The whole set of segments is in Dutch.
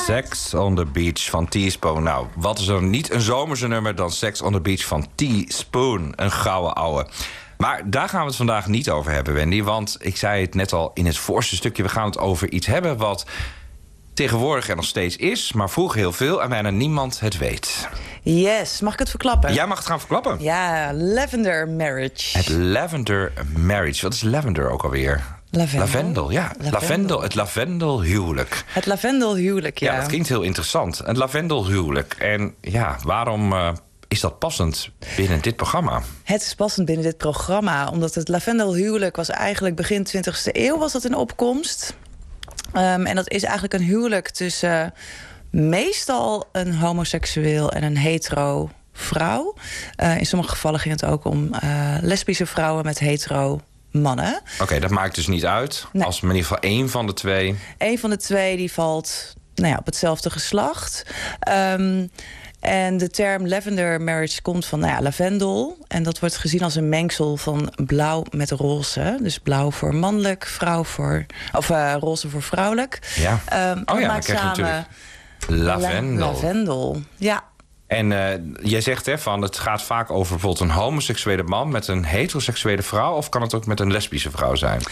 Sex on the Beach van Teaspoon. Nou, wat is er niet een zomerse nummer dan Sex on the Beach van Teaspoon? Een gouden ouwe. Maar daar gaan we het vandaag niet over hebben, Wendy. Want ik zei het net al in het voorste stukje. We gaan het over iets hebben wat tegenwoordig er nog steeds is, maar vroeger heel veel en bijna niemand het weet. Yes, mag ik het verklappen? Jij mag het gaan verklappen. Ja, lavender marriage. Het lavender marriage. Wat is lavender ook alweer? Lavendel, ja. Lavendel, het lavendelhuwelijk. Het lavendelhuwelijk, ja. Ja, dat klinkt heel interessant. Het lavendelhuwelijk. En ja, waarom is dat passend binnen dit programma? Het is passend binnen dit programma, omdat het lavendelhuwelijk was eigenlijk begin 20e eeuw was dat in opkomst. En dat is eigenlijk een huwelijk tussen meestal een homoseksueel en een hetero vrouw. In sommige gevallen ging het ook om lesbische vrouwen met hetero mannen. Oké, dat maakt dus niet uit. Nee. Als in ieder geval één van de twee. Eén van de twee die valt op hetzelfde geslacht. En de term lavender marriage komt van lavendel. En dat wordt gezien als een mengsel van blauw met roze. Dus blauw voor mannelijk, roze voor vrouwelijk. Ja. Dan krijg je natuurlijk lavendel. Lavendel, ja. En jij zegt van het gaat vaak over bijvoorbeeld een homoseksuele man met een heteroseksuele vrouw, of kan het ook met een lesbische vrouw zijn?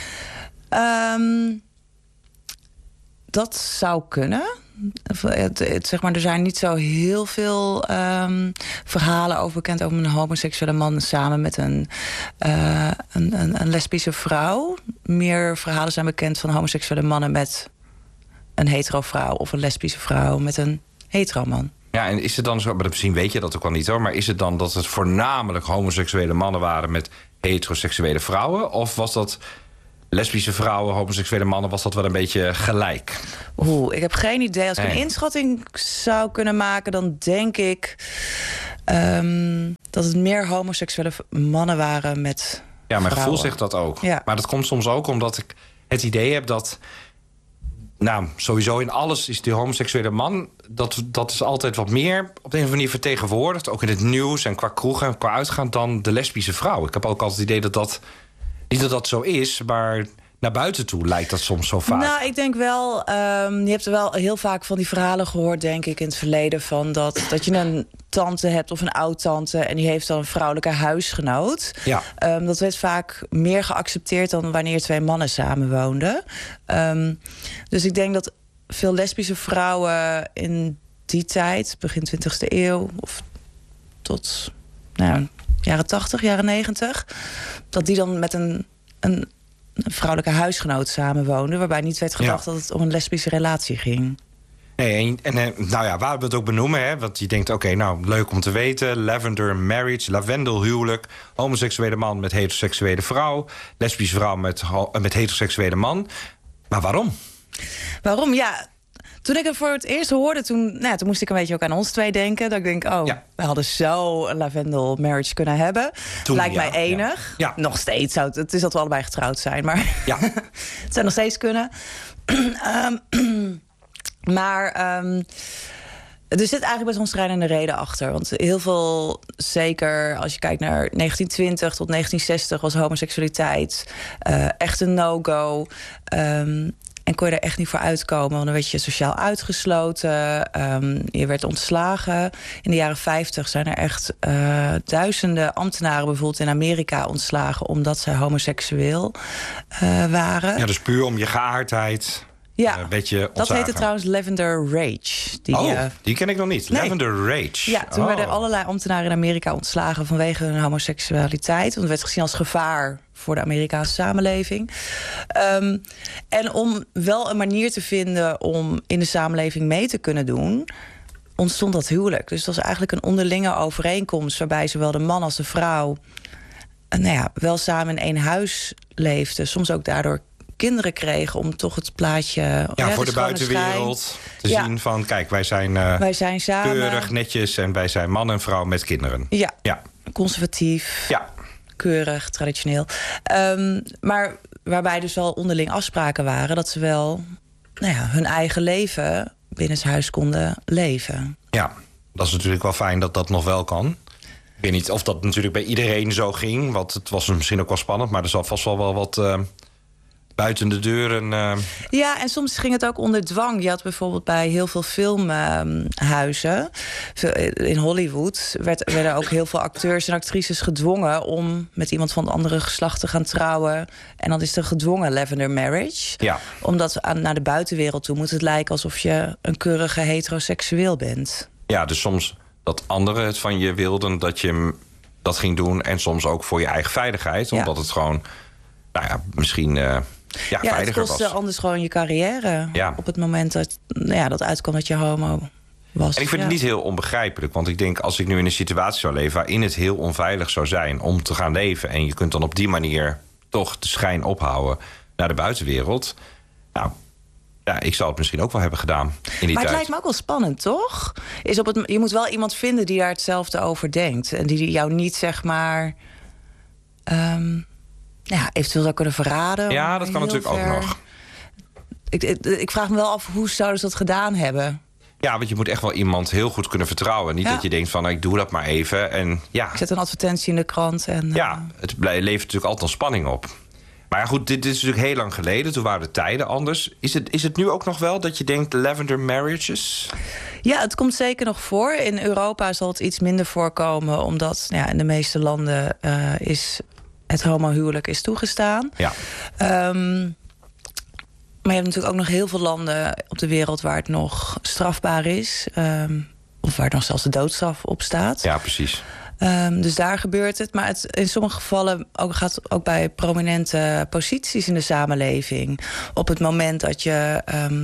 Dat zou kunnen. Er zijn niet zo heel veel verhalen over bekend over een homoseksuele man samen met een lesbische vrouw. Meer verhalen zijn bekend van homoseksuele mannen met een hetero vrouw of een lesbische vrouw met een hetero man. Ja, en is het dan zo, maar misschien weet je dat ook wel niet hoor, maar is het dan dat het voornamelijk homoseksuele mannen waren met heteroseksuele vrouwen? Of was dat lesbische vrouwen, homoseksuele mannen, was dat wel een beetje gelijk? Ik heb geen idee. Als ik een inschatting zou kunnen maken, dan denk ik dat het meer homoseksuele mannen waren met Ja, mijn vrouwen. gevoel zegt dat ook. Ja. Maar dat komt soms ook omdat ik het idee heb dat sowieso in alles is die homoseksuele man, dat is altijd wat meer op de een of andere manier vertegenwoordigd, ook in het nieuws en qua kroegen en qua uitgaan, dan de lesbische vrouw. Ik heb ook altijd het idee dat niet dat zo is, maar naar buiten toe lijkt dat soms zo vaak. Nou, ik denk wel, je hebt er wel heel vaak van die verhalen gehoord, denk ik, in het verleden, van dat je een tante hebt of een oud-tante en die heeft dan een vrouwelijke huisgenoot. Ja. Dat werd vaak meer geaccepteerd dan wanneer twee mannen samenwoonden. Dus ik denk dat veel lesbische vrouwen in die tijd, begin 20e eeuw, of tot jaren 80, jaren 90... dat die dan met een vrouwelijke huisgenoot samenwoonden, waarbij niet werd gedacht dat het om een lesbische relatie ging. Nee, waar we het ook benoemen, hè, want je denkt, leuk om te weten, lavender marriage, lavendelhuwelijk, homoseksuele man met heteroseksuele vrouw, lesbische vrouw met heteroseksuele man. Maar waarom? Waarom? Ja, toen ik het voor het eerst hoorde, toen moest ik een beetje ook aan ons twee denken. Dat ik denk, we hadden zo een lavendel marriage kunnen hebben. Toen, lijkt mij enig. Ja. Nog steeds. Het is dat we allebei getrouwd zijn, maar het zou nog steeds kunnen. Maar er zit eigenlijk best wel een strijdende reden achter. Want heel veel, zeker als je kijkt naar 1920 tot 1960... was homoseksualiteit echt een no-go. En kon je er echt niet voor uitkomen, want dan werd je sociaal uitgesloten. Je werd ontslagen. In de jaren 50 zijn er echt duizenden ambtenaren bijvoorbeeld in Amerika ontslagen, omdat zij homoseksueel waren. Ja, dus puur om je geaardheid. Ja, dat heette trouwens Lavender Rage. Die ken ik nog niet. Nee. Lavender Rage. Ja, toen werden allerlei ambtenaren in Amerika ontslagen vanwege hun homoseksualiteit. Want het werd gezien als gevaar voor de Amerikaanse samenleving. En om wel een manier te vinden om in de samenleving mee te kunnen doen, ontstond dat huwelijk. Dus dat was eigenlijk een onderlinge overeenkomst, waarbij zowel de man als de vrouw wel samen in één huis leefden. Soms ook daardoor kinderen kregen om toch het plaatje voor de buitenwereld te zien van, kijk, wij zijn samen keurig, netjes en wij zijn man en vrouw met kinderen. Ja. Conservatief. Ja. Keurig, traditioneel. Maar waarbij dus wel onderling afspraken waren dat ze wel hun eigen leven binnenshuis konden leven. Ja, dat is natuurlijk wel fijn dat dat nog wel kan. Ik weet niet of dat natuurlijk bij iedereen zo ging, want het was misschien ook wel spannend, maar er zal vast wel wat buiten de deuren. Ja, en soms ging het ook onder dwang. Je had bijvoorbeeld bij heel veel filmhuizen in Hollywood werden ook heel veel acteurs en actrices gedwongen om met iemand van het andere geslacht te gaan trouwen. En dan is er gedwongen lavender marriage. Ja. Omdat naar de buitenwereld toe moet het lijken alsof je een keurige heteroseksueel bent. Ja, dus soms dat anderen het van je wilden dat je dat ging doen. En soms ook voor je eigen veiligheid. Omdat het gewoon, misschien veiliger het kostte was. anders gewoon je carrière. Ja. Op het moment dat uitkwam dat je homo was. En ik vind het niet heel onbegrijpelijk. Want ik denk, als ik nu in een situatie zou leven waarin het heel onveilig zou zijn om te gaan leven. En je kunt dan op die manier toch de schijn ophouden naar de buitenwereld. Nou, ja, ik zou het misschien ook wel hebben gedaan in die tijd. Maar het lijkt me ook wel spannend, toch? Je moet wel iemand vinden die daar hetzelfde over denkt. En die jou niet, zeg maar, eventueel zou kunnen verraden. Ja, dat kan natuurlijk ook nog. Ik vraag me wel af, hoe zouden ze dat gedaan hebben? Ja, want je moet echt wel iemand heel goed kunnen vertrouwen. Niet dat je denkt van, ik doe dat maar even. En, ik zet een advertentie in de krant. En, het levert natuurlijk altijd al spanning op. Maar ja, goed, dit is natuurlijk heel lang geleden. Toen waren de tijden anders. Is het nu ook nog wel dat je denkt lavender marriages? Ja, het komt zeker nog voor. In Europa zal het iets minder voorkomen. Omdat in de meeste landen is het homohuwelijk is toegestaan. Ja. Maar je hebt natuurlijk ook nog heel veel landen op de wereld waar het nog strafbaar is. Of waar nog zelfs de doodstraf op staat. Ja, precies. Dus daar gebeurt het. Maar in sommige gevallen gaat het ook bij prominente posities in de samenleving. Op het moment dat je...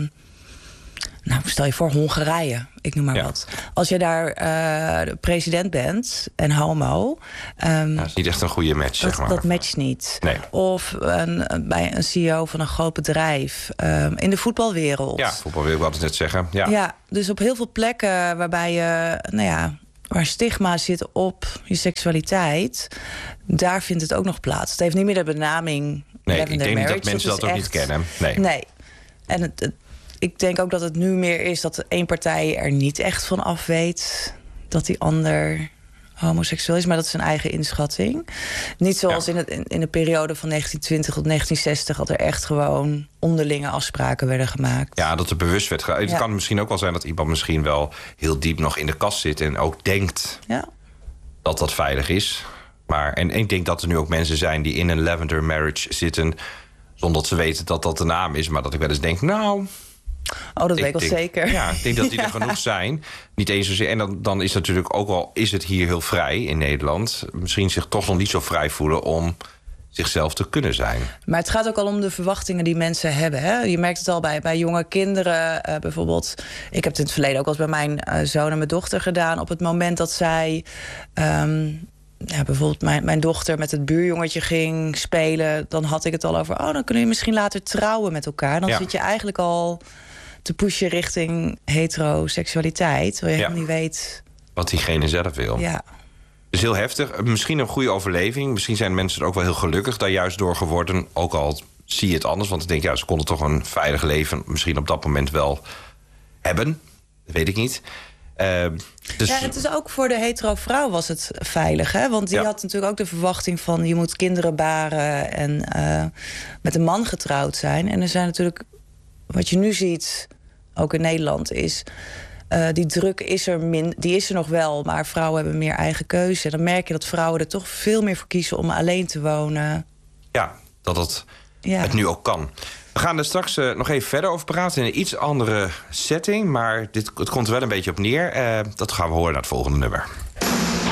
stel je voor Hongarije, ik noem maar wat. Als je daar de president bent en homo... dat is niet echt een goede match, zeg maar. Dat matcht niet. Nee. Of bij een CEO van een groot bedrijf. In de voetbalwereld. Ja, voetbalwereld, ik wou het net zeggen. Ja, dus op heel veel plekken waarbij je... waar stigma zit op je seksualiteit... daar vindt het ook nog plaats. Het heeft niet meer de benaming... Nee, ik denk niet dat mensen dat ook niet kennen. Nee. En ik denk ook dat het nu meer is dat één partij er niet echt van af weet... dat die ander homoseksueel is, maar dat is zijn eigen inschatting. Niet zoals in de periode van 1920 tot 1960... dat er echt gewoon onderlinge afspraken werden gemaakt. Ja, dat er bewust werd gedaan. Het kan misschien ook wel zijn dat iemand misschien wel heel diep nog in de kast zit... en ook denkt dat dat veilig is. En ik denk dat er nu ook mensen zijn die in een lavender marriage zitten... zonder dat ze weten dat dat de naam is. Maar dat ik wel eens denk, dat weet ik wel zeker. Ja, ik denk dat die er genoeg zijn. Niet eens zozeer. En dan is natuurlijk ook al is het hier heel vrij in Nederland... misschien zich toch nog niet zo vrij voelen om zichzelf te kunnen zijn. Maar het gaat ook al om de verwachtingen die mensen hebben. Hè? Je merkt het al bij jonge kinderen. Bijvoorbeeld, ik heb het in het verleden ook wel eens bij mijn zoon en mijn dochter gedaan. Op het moment dat zij... bijvoorbeeld mijn dochter met het buurjongetje ging spelen... dan had ik het al over... dan kunnen je misschien later trouwen met elkaar. Dan zit je eigenlijk al te pushen richting heteroseksualiteit... terwijl je helemaal niet weet... wat diegene zelf wil. Ja. Dus heel heftig. Misschien een goede overleving. Misschien zijn mensen er ook wel heel gelukkig daar juist door geworden. Ook al zie je het anders. Want ik denk, ze konden toch een veilig leven... misschien op dat moment wel hebben. Dat weet ik niet. Het is ook voor de hetero vrouw was het veilig. Hè? Want die had natuurlijk ook de verwachting van... je moet kinderen baren en met een man getrouwd zijn. En er zijn natuurlijk... wat je nu ziet, ook in Nederland, is... die druk is er nog wel, maar vrouwen hebben meer eigen keuze. Dan merk je dat vrouwen er toch veel meer voor kiezen om alleen te wonen. Ja, dat het nu ook kan. We gaan er straks nog even verder over praten in een iets andere setting. Maar het komt er wel een beetje op neer. Dat gaan we horen naar het volgende nummer.